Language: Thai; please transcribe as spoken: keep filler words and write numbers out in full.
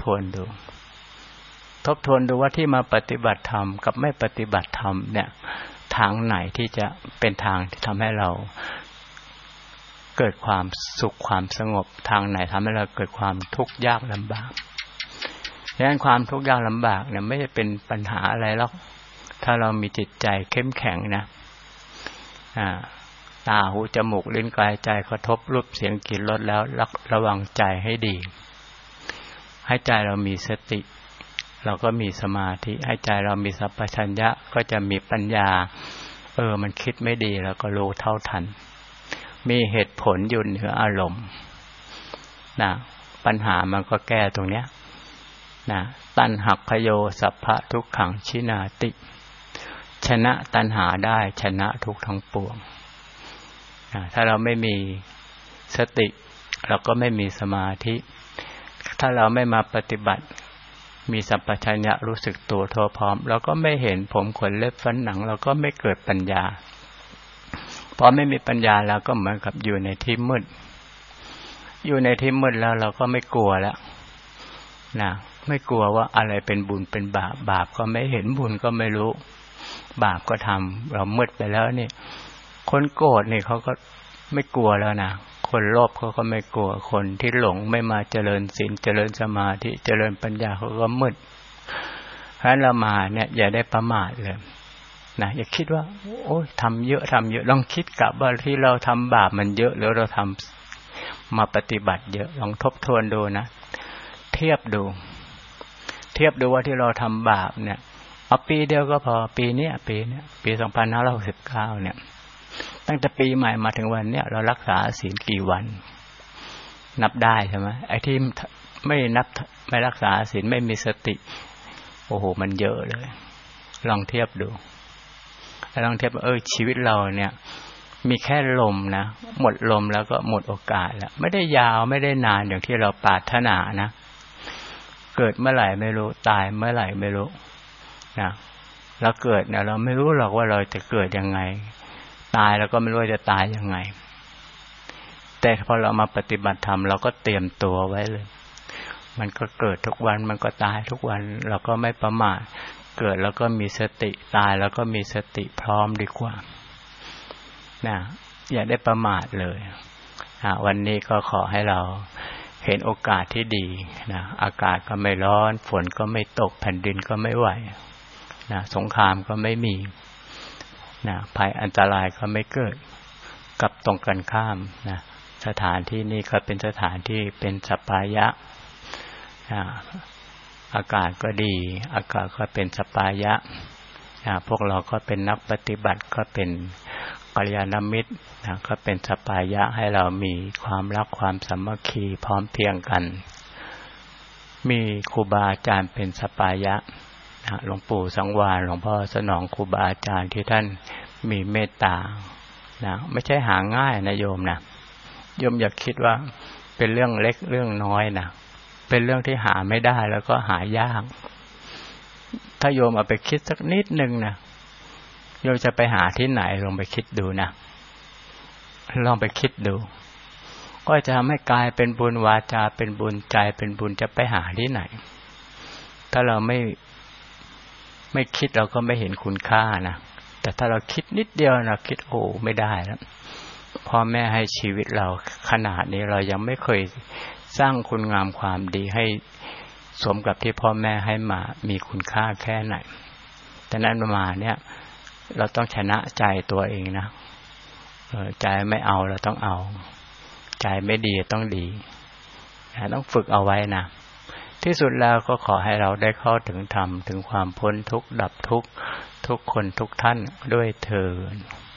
ทวนดูทบทวนดูว่าที่มาปฏิบัติธรรมกับไม่ปฏิบัติธรรมเนี่ยทางไหนที่จะเป็นทางที่ทำให้เราเกิดความสุขความสงบทางไหนทำให้เราเกิดความทุกข์ยากลำบากดังนั้นความทุกข์ยากลำบากเนี่ยไม่ได้เป็นปัญหาอะไรหรอกถ้าเรามีจิตใจเข้มแข็งนะอ่าตาหูจมูกลิ้นกายใจกระทบรูปเสียงกลิ่นรสแล้วระวังใจให้ดีให้ใจเรามีสติเราก็มีสมาธิให้ใจเรามีสัพพัญญะก็จะมีปัญญาเออมันคิดไม่ดีแล้วก็รู้เท่าทันมีเหตุผลอยู่เหนืออารมณ์นะปัญหามันก็แก้ตรงเนี้ยนะตัณหักขโยสัพพะทุกขังชินาติชนะตัณหาได้ชนะทุกทั้งปวงนะถ้าเราไม่มีสติเราก็ไม่มีสมาธิถ้าเราไม่มาปฏิบัติมีสัพพัญญะรู้สึกตัวทั่วพร้อมเราก็ไม่เห็นผมขนเล็บฟันหนังเราก็ไม่เกิดปัญญาพอไม่มีปัญญาเราก็เหมือนกับอยู่ในที่มืดอยู่ในที่มืดแล้วเราก็ไม่กลัวแล้วนะไม่กลัวว่าอะไรเป็นบุญเป็นบาปบาปก็ไม่เห็นบุญก็ไม่รู้บาปก็ทำเรามืดไปแล้วนี่คนโกรธนี่เขาก็ไม่กลัวแล้วนะคนโลภเขาก็ไม่กลัวคนที่หลงไม่มาเจริญศีลเจริญสมาธิเจริญปัญญาเขาก็มืดเพราะฉะนั้นเรามาเนี่ยอย่าได้ประมาทเลยนะอย่าคิดว่าโอ้ยทำเยอะทำเยอะลองคิดกลับว่าที่เราทำบาปมันเยอะหรือเราทำมาปฏิบัติเยอะลองทบทวนดูนะเทียบดูเทียบดูว่าที่เราทำบาปเนี่ยเอาปีเดียวก็พอปีนี้ปีนี้ปีสองพันห้าร้อยหกสิบเก้าเนี่ยตั้งแต่ปีใหม่มาถึงวันเนี้ยเรารักษาศีลกี่วันนับได้ใช่ไหมไอ้ที่ไม่นับไม่รักษาศีลไม่มีสติโอ้โหมันเยอะเลยลองเทียบดูลองเทียบเออชีวิตเราเนี่ยมีแค่ลมนะหมดลมแล้วก็หมดโอกาสแล้วไม่ได้ยาวไม่ได้นานอย่างที่เราปรารถนานะเกิดเมื่อไหร่ไม่รู้ตายเมื่อไหร่ไม่รู้นะเราเกิดเนี่ยเราไม่รู้หรอกว่าเราจะเกิดยังไงตายเราก็ไม่รู้จะตายยังไงแต่พอเรามาปฏิบัติธรรมเราก็เตรียมตัวไว้เลยมันก็เกิดทุกวันมันก็ตายทุกวันเราก็ไม่ประมาทเกิดแล้วก็มีสติตายแล้วก็มีสติพร้อมดีกว่านะอย่าได้ประมาทเลยวันนี้ก็ขอให้เราเห็นโอกาสที่ดีนะอากาศก็ไม่ร้อนฝนก็ไม่ตกแผ่นดินก็ไม่ไหวนะสงครามก็ไม่มีนะภัยอันตรายก็ไม่เกิดกับตรงกันข้ามนะสถานที่นี้ก็เป็นสถานที่เป็นสัปปายะนะอากาศก็ดีอากาศก็เป็นสัปปายะนะพวกเราก็เป็นนักปฏิบัติก็เป็นกัลยาณมิตรนะก็เป็นสัปปายะให้เรามีความรักความสามัคคีพร้อมเพรียงกันมีครูบาอาจารย์เป็นสัปปายะนะหลวงปู่สังวาลหลวงพ่อสนองครูบาอาจารย์ที่ท่านมีเมตตานะไม่ใช่หาง่ายนะโยมนะโยมอย่าคิดว่าเป็นเรื่องเล็กเรื่องน้อยนะเป็นเรื่องที่หาไม่ได้แล้วก็หายากถ้าโยมเอาไปคิดสักนิดนึงนะโยมจะไปหาที่ไหนลองไปคิดดูนะลองไปคิดดูก็จะทำให้กายเป็นบุญวาจาเป็นบุญใจเป็นบุญจะไปหาที่ไหนถ้าเราไม่ไม่คิดเราก็ไม่เห็นคุณค่านะแต่ถ้าเราคิดนิดเดียวนะคิดโอ้ไม่ได้แล้วพ่อแม่ให้ชีวิตเราขนาดนี้เรายังไม่เคยสร้างคุณงามความดีให้สมกับที่พ่อแม่ให้มามีคุณค่าแค่ไหนแต่นั้นมาเนี่ยเราต้องชนะใจตัวเองนะเออใจไม่เอาเราต้องเอาใจไม่ดีต้องดีนะต้องฝึกเอาไว้นะที่สุดแล้วก็ขอให้เราได้เข้าถึงธรรมถึงความพ้นทุกข์ดับทุกข์ทุกคนทุกท่านด้วยเทอญ